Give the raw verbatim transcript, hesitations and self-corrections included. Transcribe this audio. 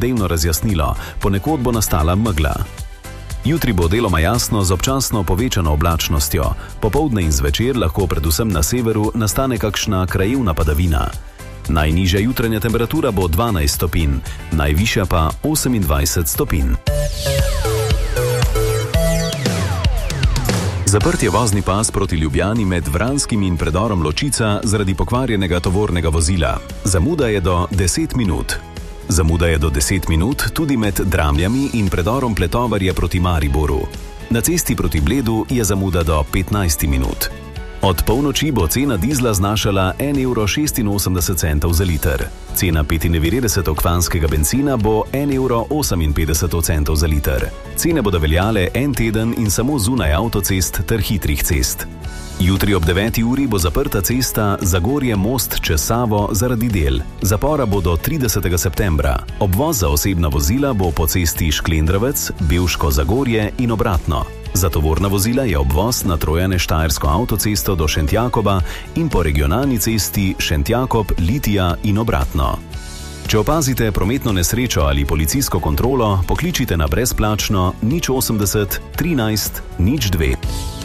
delno razjasnilo, ponekod bo nastala megla. Jutri bo deloma jasno z občasno povečano oblačnostjo. Popoldne in zvečer lahko predvsem na severu nastane kakšna krajevna padavina. Najnižja jutranja temperatura bo dvanajst stopinj, najvišja pa osemindvajset stopinj. Zaprt je vozni pas proti Ljubljani med Vranskim in predorom Ločica zaradi pokvarjenega tovornega vozila. Zamuda je do deset minut. Zamuda je do deset minut tudi med Dramljami in predorom Pletovarje proti Mariboru. Na cesti proti Bledu je zamuda do petnajst minut. Od polnoči bo cena dizla znašala en evro šestinosemdeset centov za liter. Cena petindevetdesetoktanskega bencina bo en evro oseminpetdeset centov za liter. Cene bodo veljale en teden in samo zunaj avtocest ter hitrih cest. Jutri ob deveti uri bo zaprta cesta Zagorje-Most čez Savo zaradi del. Zapora bo do tridesetega septembra. Obvoz za osebna vozila bo po cesti Šklendravec, Bevško-Zagorje in obratno. Za tovorna vozila je obvoz na Trojane-Štajersko avtocesto do Šentjakoba in po regionalni cesti Šentjakob-Litija in obratno. Če opazite prometno nesrečo ali policijsko kontrolo, pokličite na brezplačno nič osemdeset trinajst nič dve.